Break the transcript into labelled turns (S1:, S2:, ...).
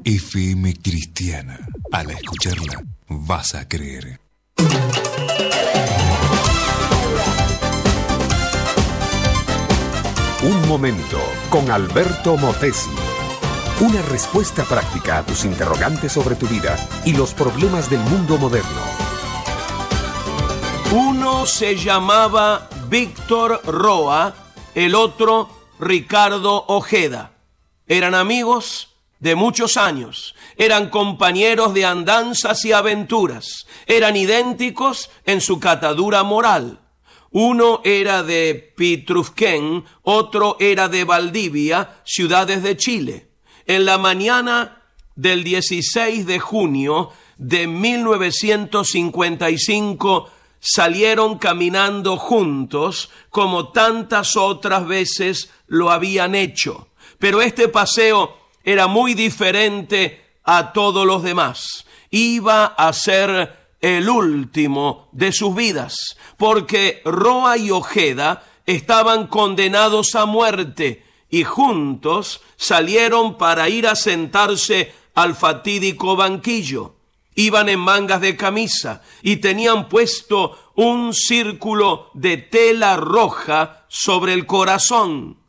S1: FM Cristiana. Al escucharla, vas a creer.
S2: Un momento con Alberto Motesi. Una respuesta práctica a tus interrogantes sobre tu vida y los problemas del mundo moderno.
S3: Uno se llamaba Víctor Roa, el otro Ricardo Ojeda. Eran amigos de muchos años, eran compañeros de andanzas y aventuras, eran idénticos en su catadura moral. Uno era de Pitrufquén, otro era de Valdivia, ciudades de Chile. En la mañana del 16 de junio de 1955 salieron caminando juntos como tantas otras veces lo habían hecho. Pero este paseo era muy diferente a todos los demás. Iba a ser el último de sus vidas, porque Roa y Ojeda estaban condenados a muerte y juntos salieron para ir a sentarse al fatídico banquillo. Iban en mangas de camisa y tenían puesto un círculo de tela roja sobre el corazón.